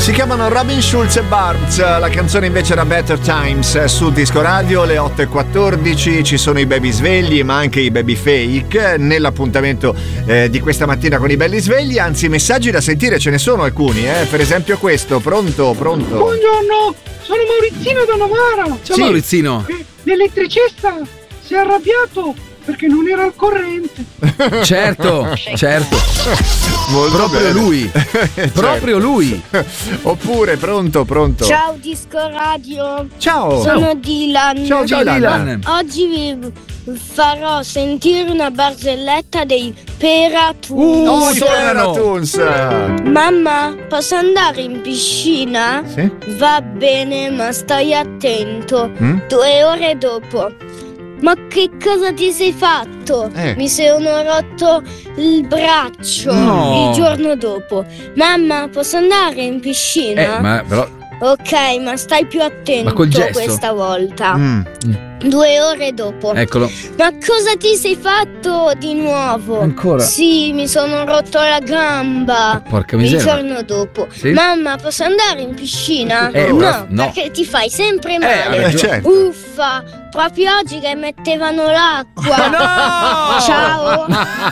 Si chiamano Robin Schulz e Barnes, la canzone invece era Better Times su Disco Radio. Alle 8:14 ci sono i baby svegli ma anche i baby fake nell'appuntamento di questa mattina con i belli svegli, anzi messaggi da sentire ce ne sono alcuni, per esempio questo. Pronto? Buongiorno, sono Maurizino da Novara. Ciao, sì. Maurizino. L'elettricista si è arrabbiato perché non era al corrente. Certo. Molto proprio bene. Lui. Proprio lui. Oppure pronto. Ciao Disco Radio. Ciao. Sono Dylan. Ciao Dylan. Oggi vi farò sentire una barzelletta dei Peratoons. I Peratoons. Mamma, posso andare in piscina? Sì. Va bene, ma stai attento. 2 ore dopo. Ma che cosa ti sei fatto? Mi sono rotto il braccio il giorno dopo. Mamma, posso andare in piscina? Ma però... Ok, ma stai più attento questa volta. 2 ore dopo. Eccolo. Ma cosa ti sei fatto di nuovo? Ancora? Sì, mi sono rotto la gamba. Porca miseria. Il giorno dopo. Sì? Mamma, posso andare in piscina? No, perché ti fai sempre male. Certo. Uffa, proprio oggi che mettevano l'acqua. No! Ciao.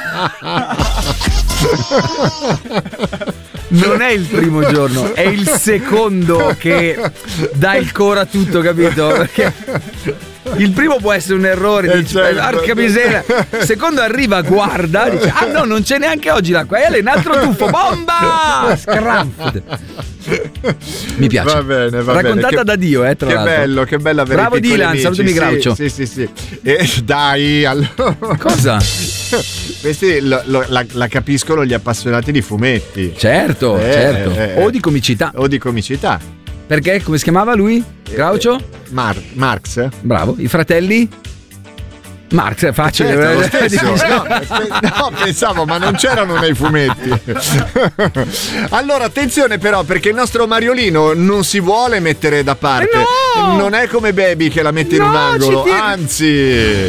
Non è il primo giorno, è il secondo che dà il coro a tutto, capito? Perché il primo può essere un errore, dice, porca miseria. Il secondo arriva, guarda, dice, no, non c'è neanche oggi l'acqua, e un altro tuffo, bomba! Scramped. Mi piace. Va bene. Raccontata da Dio, tra che l'altro. bello, che bella avere. Bravo Dylan, salutami Graucio. Sì. Dai, allora. Cosa? Questi la capiscono gli appassionati di fumetti. Certo. O di comicità. Perché? Come si chiamava lui? Graucio? Marx? Bravo. I fratelli? Marx, è facile. Certo, lo stesso. No, pensavo, ma non c'erano nei fumetti. Allora, attenzione però, perché il nostro Mariolino non si vuole mettere da parte. No! Non è come Baby che la mette in un angolo, anzi.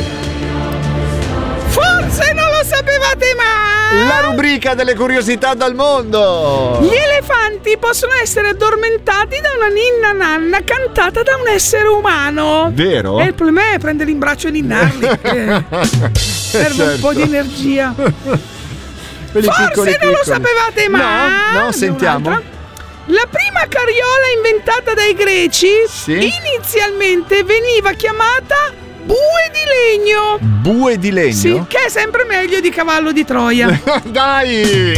Forse non lo sapevate mai! La rubrica delle curiosità dal mondo! Gli elefanti possono essere addormentati da una ninna nanna cantata da un essere umano. Vero? E il problema è prenderli in braccio e ninnarli. Serve un po' di energia. Forse non lo sapevate mai! No, sentiamo. La prima carriola inventata dai greci inizialmente veniva chiamata bue di legno. Bue di legno? Sì, che è sempre meglio di cavallo di Troia. Dai!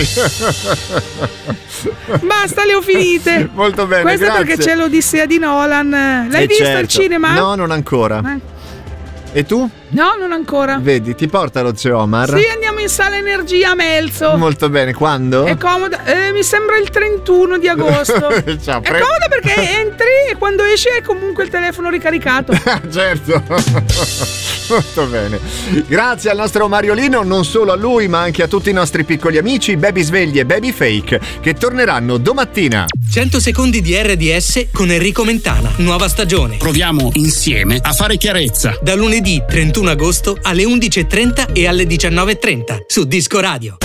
Basta, le ho finite. Molto bene, questo grazie. Perché c'è l'Odissea di Nolan. L'hai visto al cinema? No, non ancora. E tu? No, non ancora. Vedi, ti porta lo Zio Omar? Sì, andiamo in Sala Energia a Melzo. Molto bene, quando? È comoda, mi sembra il 31 di agosto. Ciao, è comoda perché entri e quando esci è comunque il telefono ricaricato. Certo. Molto bene. Grazie al nostro Mariolino, non solo a lui ma anche a tutti i nostri piccoli amici Baby Svegli e Baby Fake che torneranno domattina. 100 secondi di RDS con Enrico Mentana. Nuova stagione. Proviamo insieme a fare chiarezza. Da lunedì 31 agosto alle 11:30 e alle 19:30 su Disco Radio.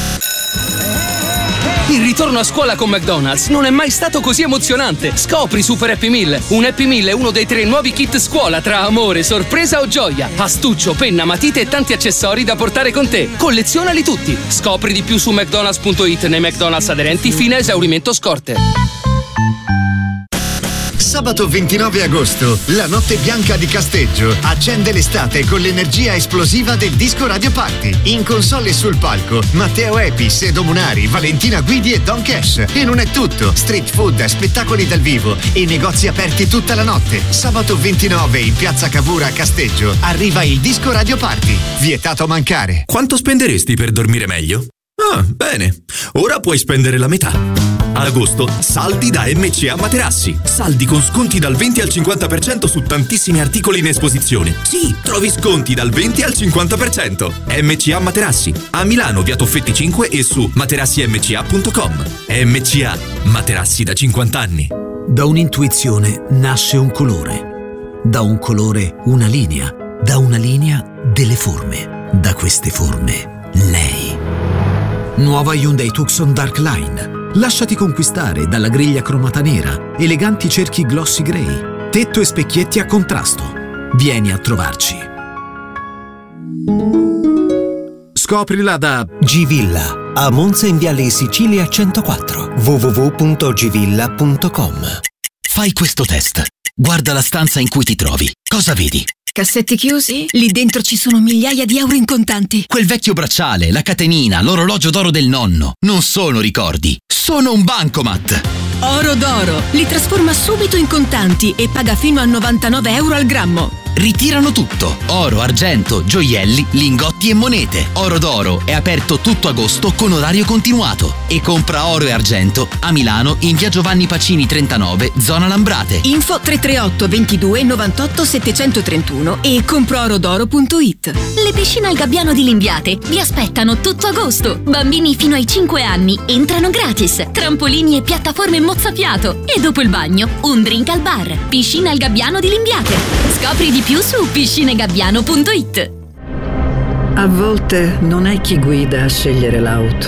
Il ritorno a scuola con McDonald's non è mai stato così emozionante. Scopri Super Happy Meal. Un Happy Meal è uno dei 3 nuovi kit scuola tra amore, sorpresa o gioia. Astuccio, penna, matite e tanti accessori da portare con te. Collezionali tutti. Scopri di più su mcdonalds.it nei McDonald's aderenti fino a esaurimento scorte. Sabato 29 agosto, la notte bianca di Casteggio accende l'estate con l'energia esplosiva del Disco Radio Party. In console e sul palco, Matteo Epis, Edo Munari, Valentina Guidi e Don Cash. E non è tutto, street food, spettacoli dal vivo e negozi aperti tutta la notte. Sabato 29 in Piazza Cavour a Casteggio arriva il Disco Radio Party. Vietato mancare. Quanto spenderesti per dormire meglio? Ah, bene. Ora puoi spendere la metà. Ad agosto, saldi da MCA Materassi. Saldi con sconti dal 20 al 50% su tantissimi articoli in esposizione. Sì, trovi sconti dal 20 al 50%. MCA Materassi. A Milano, via Toffetti 5 e su materassimca.com. MCA. Materassi da 50 anni. Da un'intuizione nasce un colore. Da un colore una linea. Da una linea delle forme. Da queste forme lei. Nuova Hyundai Tucson Dark Line. Lasciati conquistare dalla griglia cromata nera, eleganti cerchi glossy grey, tetto e specchietti a contrasto. Vieni a trovarci. Scoprila da G-Villa, a Monza in Viale Sicilia 104. www.gvilla.com. Fai questo test. Guarda la stanza in cui ti trovi. Cosa vedi? Cassetti chiusi? Lì dentro ci sono migliaia di euro in contanti. Quel vecchio bracciale, la catenina, l'orologio d'oro del nonno. Non sono ricordi, sono un bancomat. Oro d'oro. Li trasforma subito in contanti e paga fino a 99 euro al grammo. Ritirano tutto: oro, argento, gioielli, lingotti e monete. Oro d'oro è aperto tutto agosto con orario continuato. E compra oro e argento a Milano in via Giovanni Pacini 39, zona Lambrate. Info 338 22 98 731 e comproorodoro.it. Le piscine al Gabbiano di Limbiate vi aspettano tutto agosto. Bambini fino ai 5 anni entrano gratis. Trampolini e piattaforme mozzafiato. E dopo il bagno un drink al bar. Piscina al Gabbiano di Limbiate. Scopri di più su piscinegabbiano.it. A volte non è chi guida a scegliere l'auto,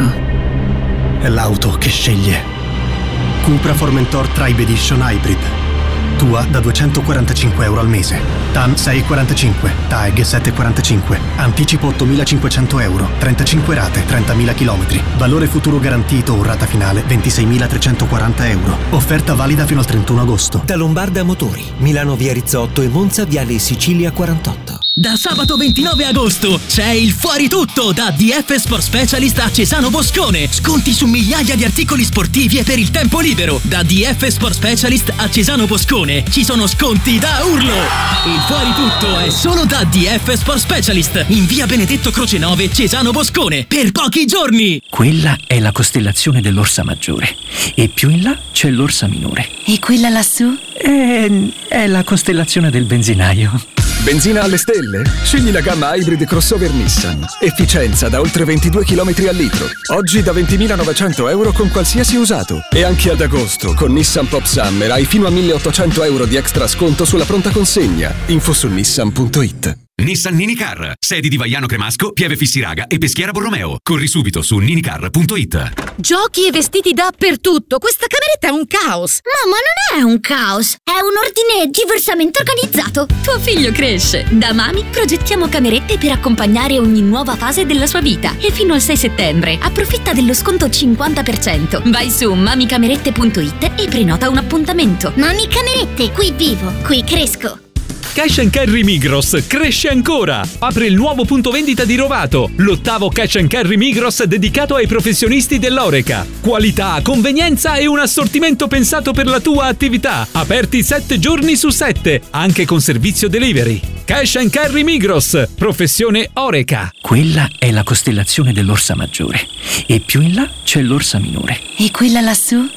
è l'auto che sceglie. Cupra Formentor Tribe Edition Hybrid. Tua da 245 euro al mese. TAN 6,45, TAEG 7,45. Anticipo 8.500 euro, 35 rate, 30.000 km. Valore futuro garantito o rata finale 26.340 euro. Offerta valida fino al 31 agosto. Da Lombarda Motori, Milano via Rizzotto e Monza Viale Sicilia 48. Da sabato 29 agosto c'è il Fuori Tutto da DF Sport Specialist a Cesano Boscone. Sconti su migliaia di articoli sportivi e per il tempo libero. Da DF Sport Specialist a Cesano Boscone ci sono sconti da urlo. Il Fuori Tutto è solo da DF Sport Specialist in via Benedetto Croce 9, Cesano Boscone, per pochi giorni. Quella è la costellazione dell'Orsa Maggiore e più in là c'è l'Orsa Minore. E quella lassù? È la costellazione del benzinaio. Benzina alle stelle? Scegli la gamma Hybrid Crossover Nissan. Efficienza da oltre 22 km al litro. Oggi da 20.900 euro con qualsiasi usato. E anche ad agosto con Nissan Pop Summer hai fino a 1.800 euro di extra sconto sulla pronta consegna. Info su nissan.it. Nissan Ninicar, sedi di Vaiano Cremasco, Pieve Fissiraga e Peschiera Borromeo. Corri subito su ninicar.it. Giochi e vestiti dappertutto. Questa cameretta è un caos. Mamma, non è un caos, è un ordine diversamente organizzato. Tuo figlio cresce. Da Mami progettiamo camerette per accompagnare ogni nuova fase della sua vita. E fino al 6 settembre approfitta dello sconto 50%. Vai su mamicamerette.it e prenota un appuntamento. Mami Camerette, qui vivo, qui cresco. Cash & Carry Migros cresce ancora! Apre il nuovo punto vendita di Rovato, l'8º Cash & Carry Migros dedicato ai professionisti dell'Horeca. Qualità, convenienza e un assortimento pensato per la tua attività. Aperti 7 giorni su 7, anche con servizio delivery. Cash & Carry Migros, professione Horeca. Quella è la costellazione dell'Orsa Maggiore e più in là c'è l'Orsa Minore. E quella lassù?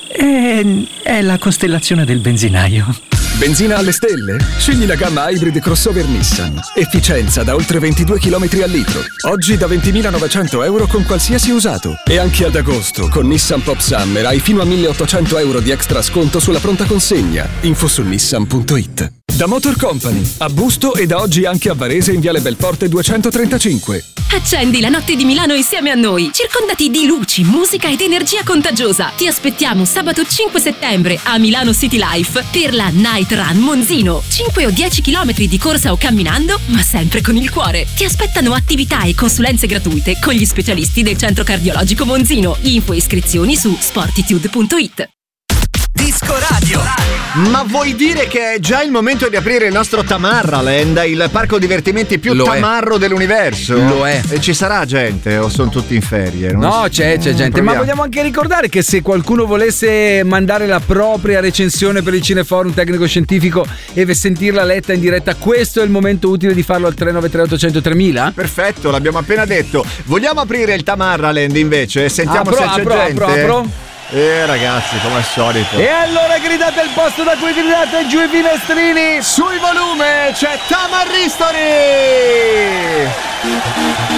È la costellazione del benzinaio. Benzina alle stelle? Scegli la gamma Hybrid Crossover Nissan. Efficienza da oltre 22 km al litro. Oggi da 20.900 euro con qualsiasi usato. E anche ad agosto con Nissan Pop Summer hai fino a 1.800 euro di extra sconto sulla pronta consegna. Info su nissan.it. Da Motor Company, a Busto e da oggi anche a Varese in Viale Belforte 235. Accendi la notte di Milano insieme a noi, circondati di luci, musica ed energia contagiosa. Ti aspettiamo sabato 5 settembre a Milano City Life per la Night Run Monzino. 5 o 10 km di corsa o camminando, ma sempre con il cuore. Ti aspettano attività e consulenze gratuite con gli specialisti del Centro Cardiologico Monzino. Info e iscrizioni su sportitude.it. Disco Radio. Ma vuoi dire che è già il momento di aprire il nostro Tamarraland, il parco divertimenti più tamarro dell'universo? Lo è. E ci sarà gente o sono tutti in ferie? No, c'è gente. Proviamo. Ma vogliamo anche ricordare che se qualcuno volesse mandare la propria recensione per il Cineforum tecnico scientifico e sentirla letta in diretta, questo è il momento utile di farlo al 393 800 3000? Perfetto, l'abbiamo appena detto. Vogliamo aprire il Tamarraland invece? Sentiamo se c'è gente. Apro. Ragazzi, come al solito. E allora gridate il posto da cui gridate, giù i finestrini. Sul volume c'è Tamarristori.